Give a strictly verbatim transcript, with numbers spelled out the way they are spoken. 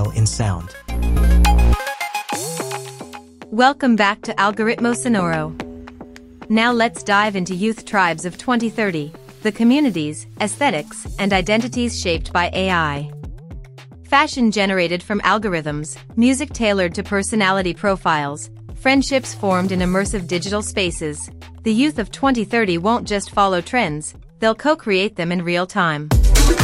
style in sound. Welcome back to Algoritmo Sonoro. Now let's dive into youth tribes of twenty thirty, the communities, aesthetics, and identities shaped by A I. Fashion generated from algorithms, music tailored to personality profiles, friendships formed in immersive digital spaces. The youth of twenty thirty won't just follow trends, they'll co-create them in real time.